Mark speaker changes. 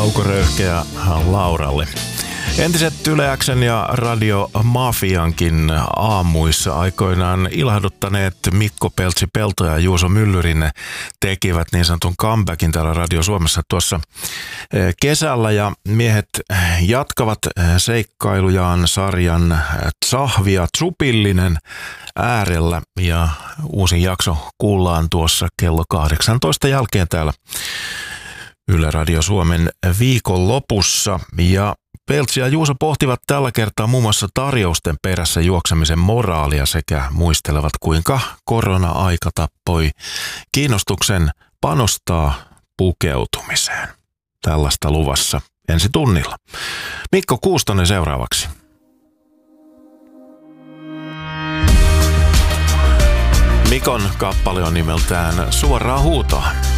Speaker 1: Kauko Röyhkeä Lauralle. Entiset Yle X:n ja Radio Mafiankin aamuissa aikoinaan ilahduttaneet Mikko Peltsi-Pelto ja Juuso Myllyrinne tekivät niin sanotun comebackin täällä Radio Suomessa tuossa kesällä, ja miehet jatkavat seikkailujaan sarjan Tsahvi ja Tsupillinen äärellä, ja uusin jakso kuullaan tuossa kello 18 jälkeen täällä Yle Radio Suomen viikonlopussa. Ja Peltsi ja Juuso pohtivat tällä kertaa muun muassa tarjousten perässä juoksemisen moraalia sekä muistelevat, kuinka korona-aika tappoi kiinnostuksen panostaa pukeutumiseen. Tällaista luvassa ensi tunnilla. Mikko Kuustonen seuraavaksi. Mikon kappale on nimeltään Suoraa huutoa.